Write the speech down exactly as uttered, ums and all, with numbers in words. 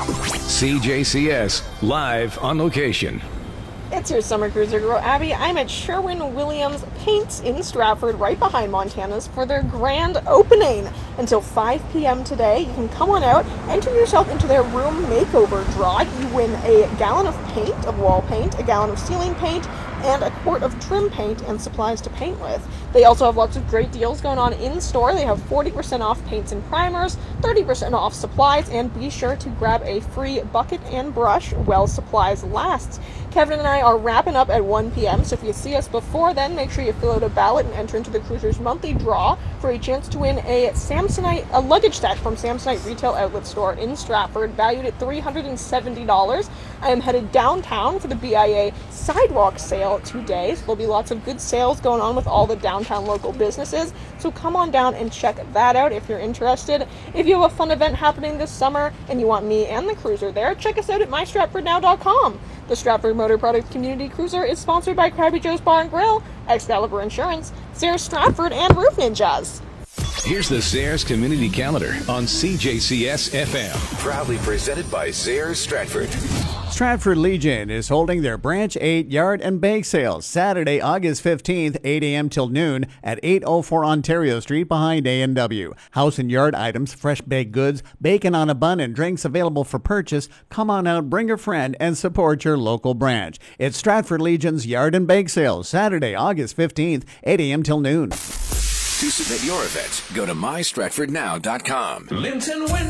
C J C S, live on location. It's your summer cruiser girl, Abby. I'm at Sherwin-Williams Paints in Stratford, right behind Montana's, for their grand opening. Until five p.m. today, you can come on out, enter yourself into their room makeover draw. You win a gallon of paint, of wall paint, a gallon of ceiling paint, and a quart of trim paint and supplies to paint with. They also have lots of great deals going on in store. They have forty percent off paints and primers, thirty percent off supplies, and be sure to grab a free bucket and brush while supplies last. Kevin and I are wrapping up at one p.m., so if you see us before then, make sure you fill out a ballot and enter into the Cruisers monthly draw for a chance to win a Samsonite, a luggage set from Samsonite Retail Outlet Store in Stratford, valued at three hundred seventy dollars. I am headed downtown for the B I A sidewalk sale today, so there'll be lots of good sales going on with all the downtown local businesses, so come on down and check that out if you're interested. If you have a fun event happening this summer and you want me and the Cruiser there, check us out at my stratford now dot com. The Stratford Motor Products Community Cruiser is sponsored by Krabby Joe's Bar and Grill, Excalibur Insurance, Sears Stratford, and Roof Ninjas. Here's the Sayers Community Calendar on C J C S F M. Proudly presented by Sayers Stratford. Stratford Legion is holding their Branch eight Yard and Bake Sale Saturday, August fifteenth, eight a.m. till noon at eight oh four Ontario Street behind A and W. House and yard items, fresh baked goods, bacon on a bun, and drinks available for purchase. Come on out, bring a friend, and support your local branch. It's Stratford Legion's Yard and Bake Sale Saturday, August fifteenth, eight a.m. till noon. To submit your event, go to my stratford now dot com. Linton Window